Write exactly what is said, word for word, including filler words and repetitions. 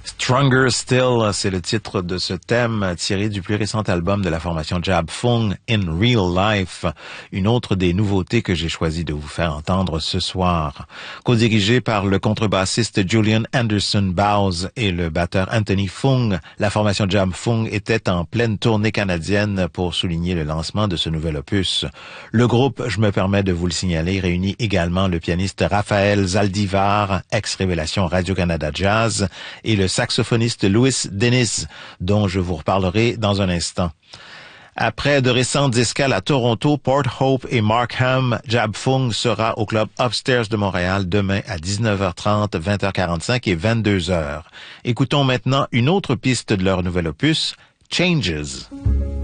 Stronger Still, c'est le titre de ce thème tiré du plus récent album de la formation Jab Fung, In Real Life, une autre des nouveautés que j'ai choisi de vous faire entendre ce soir. Co-dirigé par le contrebassiste Julian Anderson Bowes et le batteur Anthony Fung, la formation Jab Fung était en pleine tournée canadienne pour souligner le lancement de ce nouvel opus. Le groupe, je me permets de vous le signaler, réunit également le pianiste Raphaël Zaldivar, ex-révélation Radio-Canada Jazz, et le saxophoniste Louis Dennis, dont je vous reparlerai dans un instant. Après de récentes escales à Toronto, Port Hope et Markham, Jab Fung sera au club Upstairs de Montréal demain à dix-neuf heures trente, vingt heures quarante-cinq et vingt-deux heures. Écoutons maintenant une autre piste de leur nouvel opus, Changes.